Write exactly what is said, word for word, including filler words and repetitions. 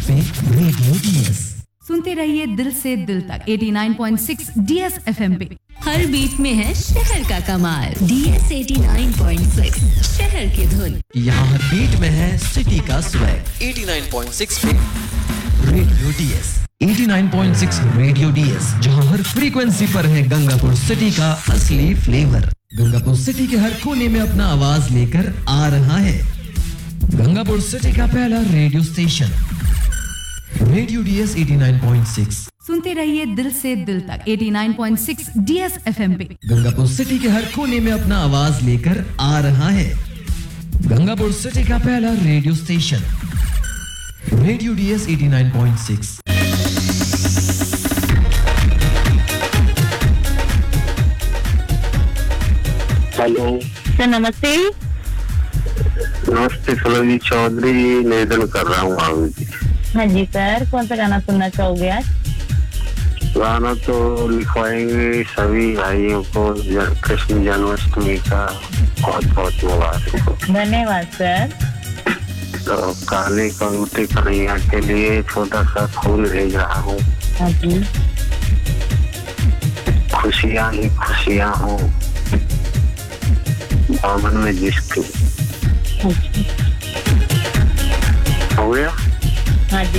Radio DS सुनते रहिए दिल से दिल तक eighty-nine point six DS FM पे। हर बीट में है शहर का कमाल। डीएस eighty-nine point six शहर की धुन। यहाँ हर बीट में है सिटी का स्वैग eighty-nine point six पे radio DS eighty-nine point six radio DS, जहाँ हर फ्रीक्वेंसी पर है गंगापुर सिटी का असली फ्लेवर। गंगापुर सिटी के हर कोने में अपना आवाज लेकर आ रहा है गंगापुर सिटी का पहला radio station radio DS eighty-nine point six। सुनते रहिए दिल से दिल तक eighty-nine point six DS FM पे। गंगापुर सिटी के हर कोने में अपना आवाज लेकर आ रहा है गंगापुर सिटी का पहला radio station radio DS eighty-nine point six। Hello sir, नमस्ते। नमस्ते सलोनी चौधरी, निवेदन कर रहा हूँ आप। हाँ जी सर, कौन सा गाना सुनना चाहोगे आज? गाना तो लिखवाएंगे सभी भाइयों को कृष्ण जन्माष्टमी का बहुत बहुत मुबारक। धन्यवाद सर। तो काले कंगूटे कन्हैया के लिए छोटा सा फूल भेज रहा हूँ। हाँ जी। खुशियाँ ही खुशियाँ हो दामन में जिसके। हाँ जी। हो गया? हाँ जी।